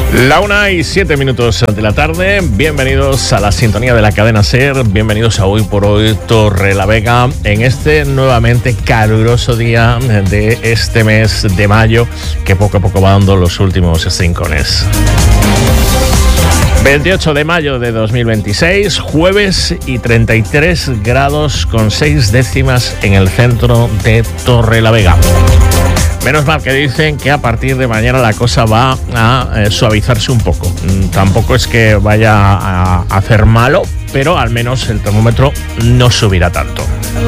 La 1:07 de la tarde, bienvenidos a la sintonía de la cadena SER, bienvenidos a Hoy por Hoy Torrelavega, en este nuevamente caluroso día de este mes de mayo, que poco a poco va dando los últimos rincones. 28 de mayo de 2026, jueves, y 33 grados con 6 décimas en el centro de Torrelavega. Menos mal que dicen que a partir de mañana la cosa va a suavizarse un poco. Tampoco es que vaya a hacer malo, pero al menos el termómetro no subirá tanto.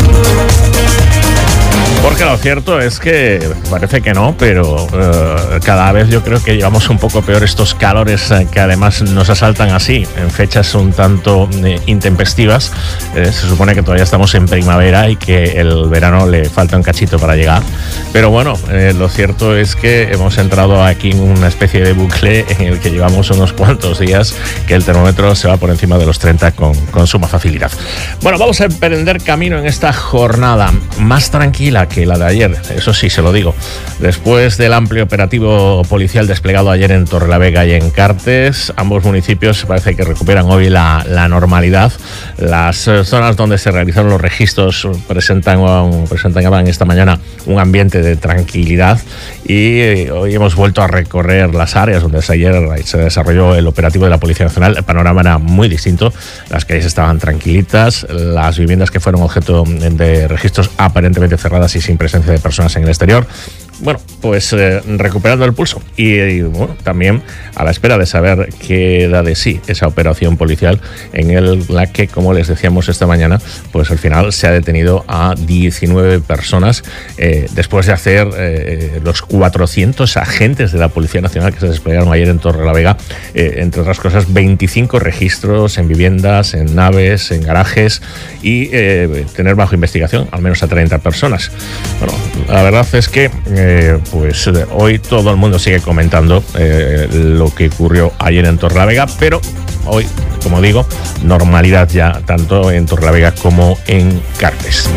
Porque lo cierto es que parece que no, pero cada vez yo creo que llevamos un poco peor estos calores que además nos asaltan así, en fechas un tanto intempestivas. Se supone que todavía estamos en primavera y que el verano le falta un cachito para llegar. Pero bueno, lo cierto es que hemos entrado aquí en una especie de bucle en el que llevamos unos cuantos días que el termómetro se va por encima de los 30 con suma facilidad. Bueno, vamos a emprender camino en esta jornada más tranquila que la de ayer, eso sí, se lo digo. Después del amplio operativo policial desplegado ayer en Torrelavega y en Cartes, ambos municipios parece que recuperan hoy la normalidad. Las zonas donde se realizaron los registros presentaban esta mañana un ambiente de tranquilidad, y hoy hemos vuelto a recorrer las áreas donde ayer se desarrolló el operativo de la Policía Nacional. El panorama era muy distinto, las calles estaban tranquilitas, las viviendas que fueron objeto de registros aparentemente cerradas y sin presencia de personas en el exterior. Bueno, pues recuperando el pulso y bueno, también a la espera de saber qué da de sí esa operación policial en la que, como les decíamos esta mañana, pues al final se ha detenido a 19 personas después de hacer los 400 agentes de la Policía Nacional que se desplegaron ayer en Torrelavega, entre otras cosas 25 registros en viviendas, en naves, en garajes, y tener bajo investigación al menos a 30 personas. Bueno, la verdad es que pues hoy todo el mundo sigue comentando lo que ocurrió ayer en Torrelavega, pero hoy, como digo, normalidad ya tanto en Torrelavega como en Cartes.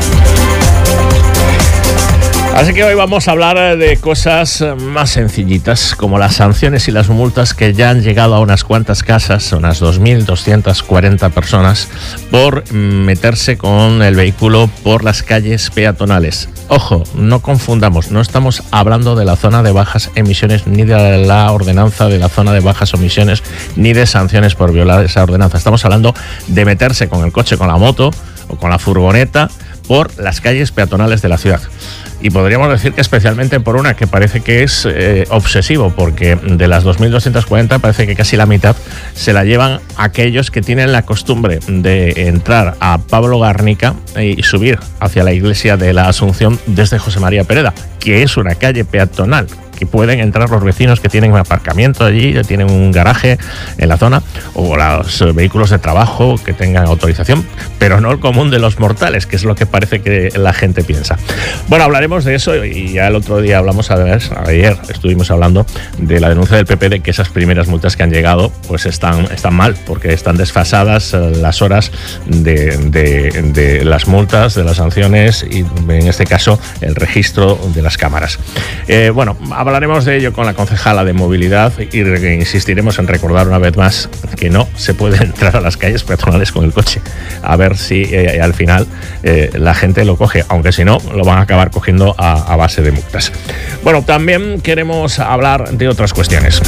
Así que hoy vamos a hablar de cosas más sencillitas, como las sanciones y las multas que ya han llegado a unas cuantas casas, unas 2.240 personas, por meterse con el vehículo por las calles peatonales. Ojo, no confundamos, no estamos hablando de la zona de bajas emisiones, ni de la ordenanza de la zona de bajas emisiones, ni de sanciones por violar esa ordenanza. Estamos hablando de meterse con el coche, con la moto o con la furgoneta por las calles peatonales de la ciudad. Y podríamos decir que especialmente por una que parece que es obsesivo, porque de las 2.240 parece que casi la mitad se la llevan aquellos que tienen la costumbre de entrar a Pablo Garnica y subir hacia la iglesia de la Asunción desde José María Pereda, que es una calle peatonal, que pueden entrar los vecinos que tienen un aparcamiento allí, tienen un garaje en la zona, o los vehículos de trabajo que tengan autorización, pero no el común de los mortales, que es lo que parece que la gente piensa. Bueno, hablaremos de eso, y ya el otro día ayer estuvimos hablando de la denuncia del PP de que esas primeras multas que han llegado pues están mal, porque están desfasadas las horas de las multas, de las sanciones, y en este caso el registro de las cámaras. Bueno, hablaremos de ello con la concejala de movilidad y insistiremos en recordar una vez más que no se puede entrar a las calles peatonales con el coche. A ver si al final la gente lo coge, aunque si no lo van a acabar cogiendo a base de multas. Bueno, también queremos hablar de otras cuestiones.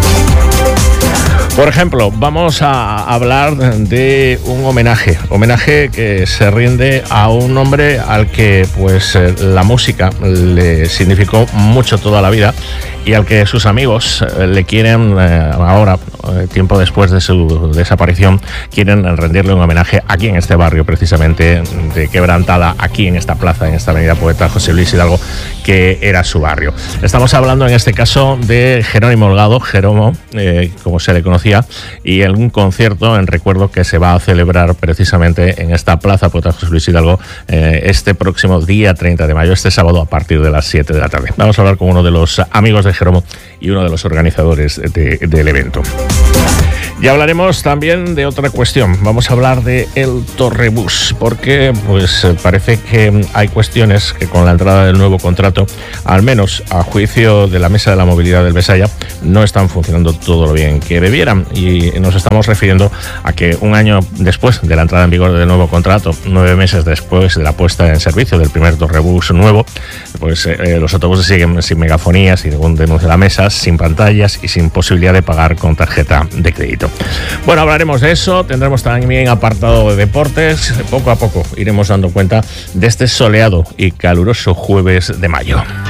Por ejemplo, vamos a hablar de un homenaje que se rinde a un hombre al que pues la música le significó mucho toda la vida, y al que sus amigos le quieren ahora, tiempo después de su desaparición, quieren rendirle un homenaje aquí en este barrio, precisamente de Quebrantada, aquí en esta plaza, en esta avenida Poeta José Luis Hidalgo, que era su barrio. Estamos hablando en este caso de Jerónimo Holgado, Jeromo, como se le conocía, y en un concierto en recuerdo que se va a celebrar precisamente en esta plaza Poeta José Luis Hidalgo este próximo día 30 de mayo, este sábado, a partir de las 7 de la tarde. Vamos a hablar con uno de los amigos de Jeromo y uno de los organizadores del evento. Ya hablaremos también de otra cuestión. Vamos a hablar de el Torrebús, porque pues parece que hay cuestiones que con la entrada del nuevo contrato, al menos a juicio de la Mesa de la Movilidad del Besaya, no están funcionando todo lo bien que debieran. Y nos estamos refiriendo a que un año después de la entrada en vigor del nuevo contrato, 9 meses después de la puesta en servicio del primer Torrebús nuevo, pues los autobuses siguen sin megafonías, según denuncia la Mesa, sin pantallas y sin posibilidad de pagar con tarjeta de crédito. Bueno, hablaremos de eso, tendremos también apartado de deportes. Poco a poco iremos dando cuenta de este soleado y caluroso jueves de mayo.